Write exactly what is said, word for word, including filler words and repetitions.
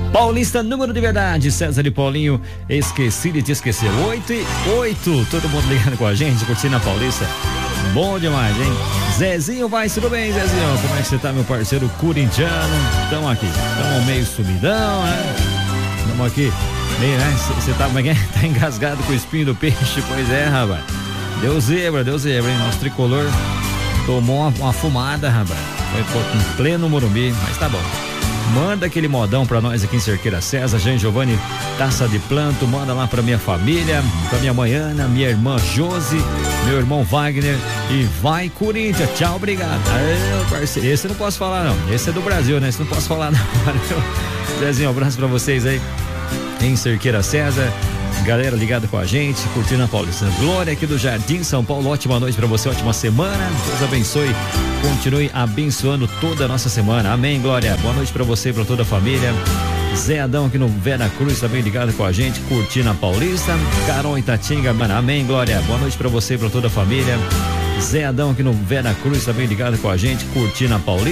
Paulista, número de verdade, César e Paulinho, esqueci de te esquecer. Oito e oito, todo mundo ligando com a gente, curtindo a Paulista. Bom demais, hein? Zezinho, vai, tudo bem, Zezinho? Como é que você tá, meu parceiro corintiano? Tamo aqui, tamo meio sumidão, né? Tamo aqui, meio, né? Você tá, como é que é? Tá engasgado com o espinho do peixe? Pois é, rapaz. Deu zebra, deu zebra, hein? Nosso tricolor tomou uma, uma fumada, rapaz. Foi em pleno Morumbi, mas tá bom. Manda aquele modão pra nós aqui em Cerqueira César, Jean Giovanni, taça de planto, manda lá pra minha família, pra minha mãe Ana, minha irmã Josi, meu irmão Wagner e vai Corinthians, tchau, obrigado. Aê, parceiro, esse eu não posso falar não, esse é do Brasil, né, esse não posso falar não. Zezinho, um abraço pra vocês aí em Cerqueira César. Galera ligada com a gente, curtindo a Paulista. Glória aqui do Jardim São Paulo, ótima noite pra você, ótima semana, Deus abençoe, continue abençoando toda a nossa semana, amém, Glória, boa noite pra você e pra toda a família. Zé Adão aqui no Vera Cruz também ligado com a gente, curtindo a Paulista. Carol Itatinga, mano, amém, Glória, boa noite pra você e pra toda a família. Zé Adão aqui no Vera Cruz também ligado com a gente, curtindo a Paulista.